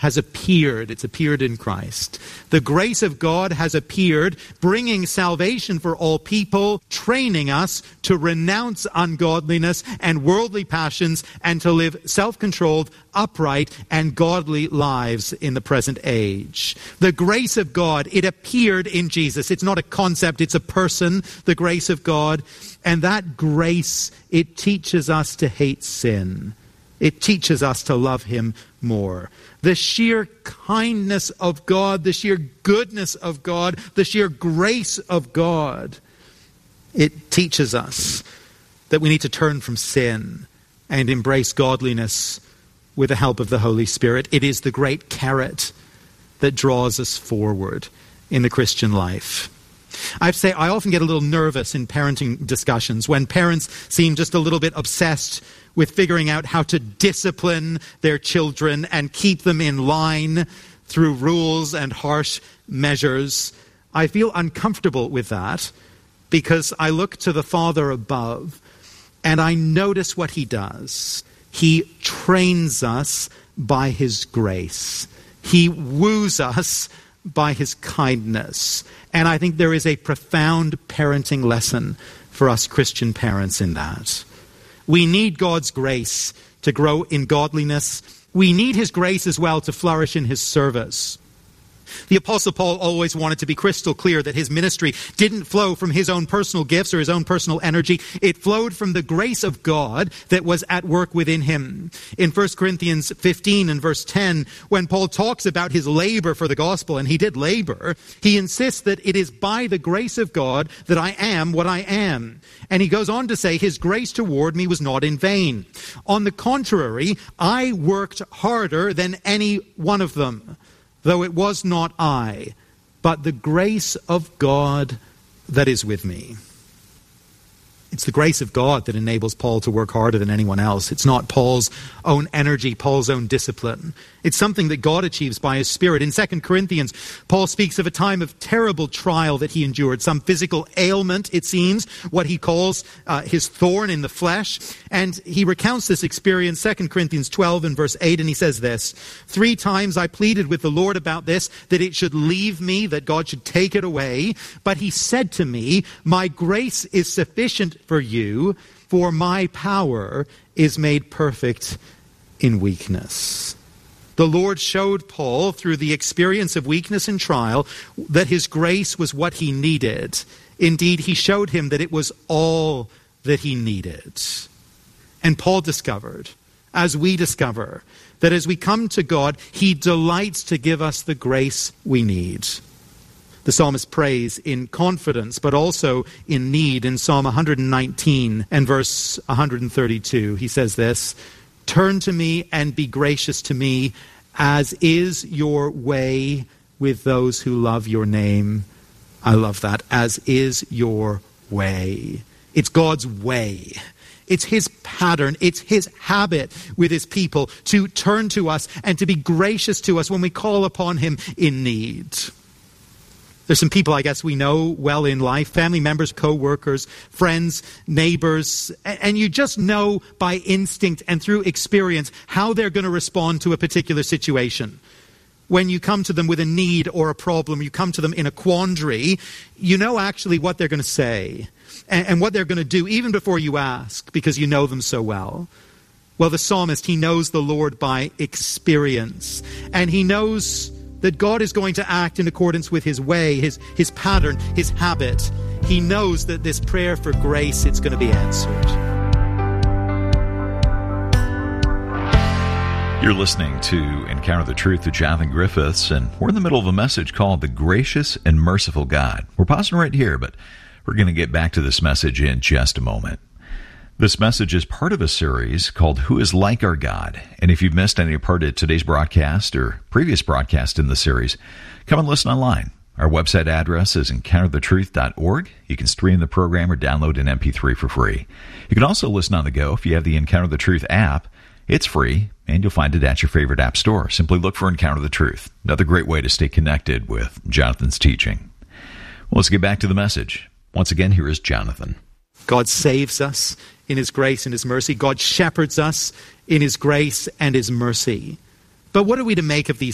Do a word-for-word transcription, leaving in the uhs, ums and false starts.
has appeared. It's appeared in Christ. The grace of God has appeared, bringing salvation for all people, training us to renounce ungodliness and worldly passions and to live self-controlled, upright, and godly lives in the present age. The grace of God, it appeared in Jesus. It's not a concept, it's a person, the grace of God. And that grace, it teaches us to hate sin. It teaches us to love him more. The sheer kindness of God, the sheer goodness of God, the sheer grace of God, it teaches us that we need to turn from sin and embrace godliness with the help of the Holy Spirit. It is the great carrot that draws us forward in the Christian life. I have to say, I often get a little nervous in parenting discussions when parents seem just a little bit obsessed with figuring out how to discipline their children and keep them in line through rules and harsh measures. I feel uncomfortable with that because I look to the Father above and I notice what he does. He trains us by his grace. He woos us by his kindness. And I think there is a profound parenting lesson for us Christian parents in that. We need God's grace to grow in godliness. We need his grace as well to flourish in his service. The Apostle Paul always wanted to be crystal clear that his ministry didn't flow from his own personal gifts or his own personal energy. It flowed from the grace of God that was at work within him. In First Corinthians fifteen and verse ten, when Paul talks about his labor for the gospel, and he did labor, he insists that it is by the grace of God that I am what I am. And he goes on to say, his grace toward me was not in vain. On the contrary, I worked harder than any one of them. Though it was not I, but the grace of God that is with me. It's the grace of God that enables Paul to work harder than anyone else. It's not Paul's own energy, Paul's own discipline. It's something that God achieves by his Spirit. In Second Corinthians, Paul speaks of a time of terrible trial that he endured, some physical ailment, it seems, what he calls uh, his thorn in the flesh. And he recounts this experience, Second Corinthians twelve and verse eight, and he says this, three times I pleaded with the Lord about this, that it should leave me, that God should take it away. But he said to me, my grace is sufficient for you, for my power is made perfect in weakness. The Lord showed Paul through the experience of weakness and trial that his grace was what he needed. Indeed, he showed him that it was all that he needed. And Paul discovered, as we discover, that as we come to God, he delights to give us the grace we need. The psalmist prays in confidence, but also in need. In Psalm one nineteen and verse one thirty-two, he says this, turn to me and be gracious to me, as is your way with those who love your name. I love that. As is your way. It's God's way. It's his pattern. It's his habit with his people to turn to us and to be gracious to us when we call upon him in need. There's some people, I guess, we know well in life, family members, co-workers, friends, neighbors, and you just know by instinct and through experience how they're going to respond to a particular situation. When you come to them with a need or a problem, you come to them in a quandary, you know actually what they're going to say and what they're going to do even before you ask, because you know them so well. Well, the psalmist, he knows the Lord by experience, and he knows that God is going to act in accordance with his way, his, his pattern, his habit. He knows that this prayer for grace, it's going to be answered. You're listening to Encounter the Truth with Jonathan Griffiths, and we're in the middle of a message called The Gracious and Merciful God. We're pausing right here, but we're going to get back to this message in just a moment. This message is part of a series called Who is Like Our God? And if you've missed any part of today's broadcast or previous broadcast in the series, come and listen online. Our website address is encounter the truth dot org. You can stream the program or download an M P three for free. You can also listen on the go if you have the Encounter the Truth app. It's free, and you'll find it at your favorite app store. Simply look for Encounter the Truth. Another great way to stay connected with Jonathan's teaching. Well, let's get back to the message. Once again, here is Jonathan. God saves us in his grace and his mercy. God shepherds us in his grace and his mercy. But what are we to make of these